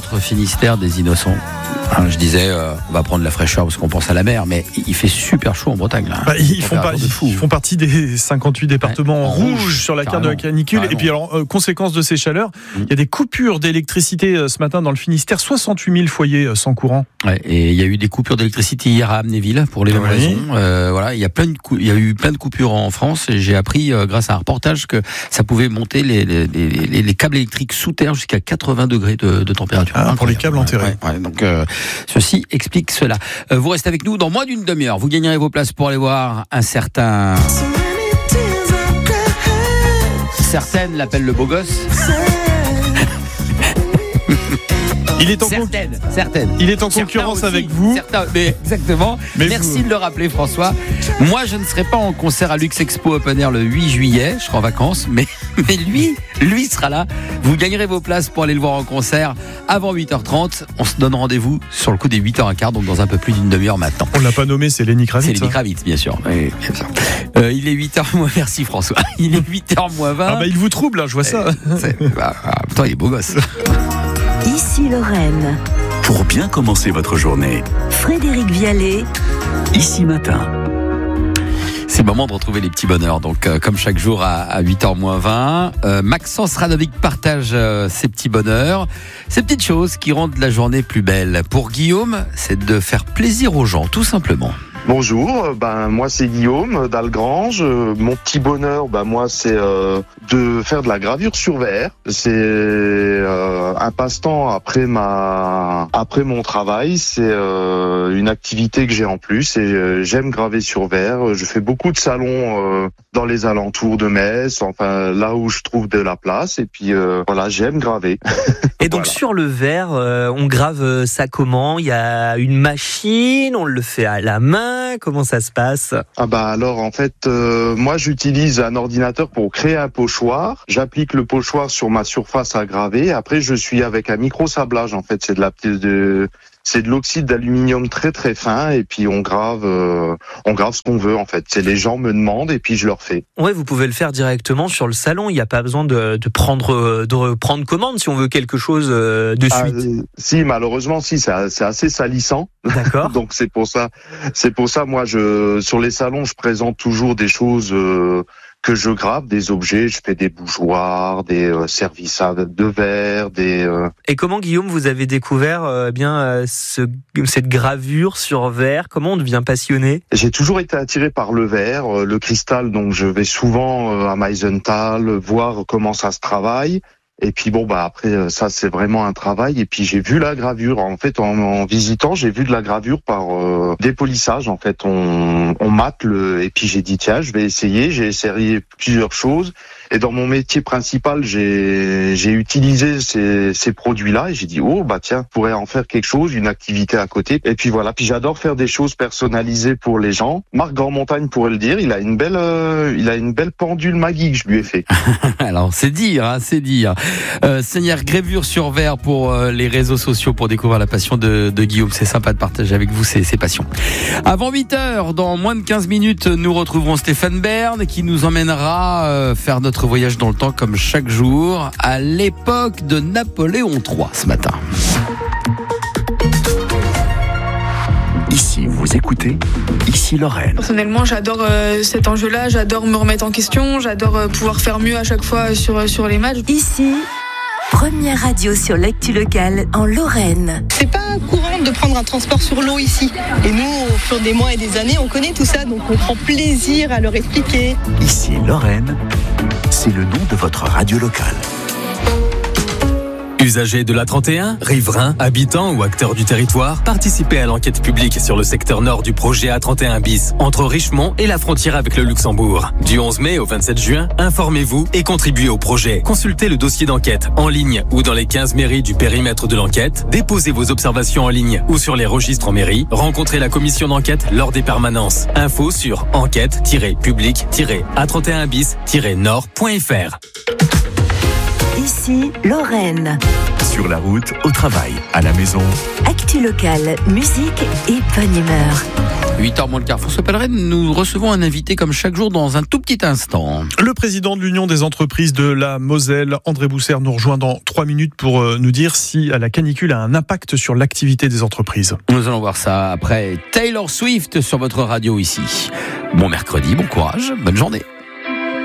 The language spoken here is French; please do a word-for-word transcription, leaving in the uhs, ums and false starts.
notre Finistère des innocents. Hein, je disais, euh, on va prendre la fraîcheur parce qu'on pense à la mer, mais il fait super chaud en Bretagne. Là. Bah, ils, font pas, ils font partie des cinquante-huit départements ouais, rouges rouge, sur la carte de la canicule. Carrément. Et puis, alors, euh, conséquence de ces chaleurs, il mmh. y a des coupures d'électricité euh, ce matin dans le Finistère, soixante-huit mille foyers euh, sans courant. Ouais, et il y a eu des coupures d'électricité hier à Amnéville pour les mêmes oui. raisons. Euh, voilà, il y a plein de cou- il y a eu plein de coupures en France et j'ai appris euh, grâce à un reportage que ça pouvait monter les, les, les, les, les câbles électriques sous terre jusqu'à quatre-vingts degrés de, de température. Ah, pour les câbles enterrés. Ouais, ouais, donc euh, ceci explique cela. Euh, vous restez avec nous dans moins d'une demi-heure. Vous gagnerez vos places pour aller voir un certain. Certaines l'appellent le beau gosse. Il est en certaines, con... certaines. Il est en concurrence aussi, avec vous. Certains, mais exactement. Mais merci vous... de le rappeler, François. Moi, je ne serai pas en concert à Luxe Expo Open Air le huit juillet. Je serai en vacances, mais mais lui, lui sera là. Vous gagnerez vos places pour aller le voir en concert avant huit heures trente. On se donne rendez-vous sur le coup des huit heures quinze, donc dans un peu plus d'une demi-heure maintenant. On l'a pas nommé, c'est Lenny Kravitz. C'est Lenny Kravitz, bien sûr. Oui, bien sûr. Euh, il est huit heures moins. Merci François. Il est huit heures moins vingt. Ah bah il vous trouble, hein, je vois ça. C'est... Bah, putain, il est beau gosse. Ici Lorraine. Pour bien commencer votre journée. Frédéric Vialet. Ici Matin. C'est le moment de retrouver les petits bonheurs. Donc, euh, comme chaque jour à, à huit heures moins vingt, euh, Maxence Radovic partage euh, ses petits bonheurs, ces petites choses qui rendent la journée plus belle. Pour Guillaume, c'est de faire plaisir aux gens, tout simplement. Bonjour, ben moi c'est Guillaume d'Algrange. Mon petit bonheur, ben moi c'est euh, de faire de la gravure sur verre. C'est euh, un passe-temps après ma après mon travail. C'est euh, une activité que j'ai en plus et euh, j'aime graver sur verre. Je fais beaucoup de salons euh, dans les alentours de Metz, enfin là où je trouve de la place. Et puis euh, voilà, j'aime graver. Et donc voilà. Sur le verre, euh, on grave ça comment ? Il y a une machine, on le fait à la main. Comment ça se passe ? Ah bah alors en fait, euh, moi j'utilise un ordinateur pour créer un pochoir. J'applique le pochoir sur ma surface à graver. Après je suis avec un micro-sablage en fait. C'est de la de c'est de l'oxyde d'aluminium très très fin et puis on grave euh, on grave ce qu'on veut en fait. C'est les gens me demandent et puis je leur fais. Ouais, vous pouvez le faire directement sur le salon. Il n'y a pas besoin de, de prendre de prendre commande si on veut quelque chose de suite. Ah, euh, si malheureusement si c'est, c'est assez salissant. D'accord. Donc c'est pour ça c'est pour ça moi je sur les salons je présente toujours des choses euh, que je grave, des objets, je fais des bougeoirs, des euh, services de verre, des... Euh... Et comment, Guillaume, vous avez découvert euh, bien euh, ce, cette gravure sur verre ? Comment on devient passionné ? J'ai toujours été attiré par le verre, euh, le cristal, donc je vais souvent euh, à Meisenthal voir comment ça se travaille. Et puis bon bah après ça c'est vraiment un travail et puis j'ai vu la gravure en fait en, en visitant j'ai vu de la gravure par euh, dépolissage en fait on on mate le et puis j'ai dit tiens je vais essayer j'ai essayé plusieurs choses et dans mon métier principal j'ai j'ai utilisé ces ces produits là et j'ai dit oh bah tiens je pourrais en faire quelque chose une activité à côté et puis voilà puis j'adore faire des choses personnalisées pour les gens. Marc Grandmontagne pourrait le dire il a une belle euh, il a une belle pendule Maggie que je lui ai fait. Alors c'est dire hein, c'est dire. Euh, Seigneur gravure sur verre pour euh, les réseaux sociaux pour découvrir la passion de, de Guillaume. C'est sympa de partager avec vous ces, ces passions. Avant huit heures, dans moins de quinze minutes, nous retrouverons Stéphane Bern qui nous emmènera euh, faire notre voyage dans le temps comme chaque jour à l'époque de Napoléon trois ce matin. Ici, vous écoutez Ici Lorraine. Personnellement, j'adore euh, cet enjeu-là, j'adore me remettre en question, j'adore euh, pouvoir faire mieux à chaque fois sur, sur les matchs. Ici, première radio sur l'actu locale en Lorraine. C'est pas courant de prendre un transport sur l'eau ici. Et nous, au fur des mois et des années, on connaît tout ça, donc on prend plaisir à leur expliquer. Ici Lorraine, c'est le nom de votre radio locale. Usagers de l'A trente et un, riverains, habitants ou acteurs du territoire, participez à l'enquête publique sur le secteur nord du projet A trente et un bis, entre Richemont et la frontière avec le Luxembourg. Du onze mai au vingt-sept juin, informez-vous et contribuez au projet. Consultez le dossier d'enquête en ligne ou dans les quinze mairies du périmètre de l'enquête, déposez vos observations en ligne ou sur les registres en mairie, rencontrez la commission d'enquête lors des permanences. Info sur enquête-public-A trente et un bis-nord point f r. Ici, Lorraine. Sur la route, au travail, à la maison. Actu locale, musique et bonne humeur. huit heures moins le quart. François Pelleret, nous recevons un invité comme chaque jour dans un tout petit instant. Le président de l'Union des entreprises de la Moselle, André Bousser, nous rejoint dans trois minutes pour nous dire si la canicule a un impact sur l'activité des entreprises. Nous allons voir ça après Taylor Swift sur votre radio ici. Bon mercredi, bon courage, bonne journée.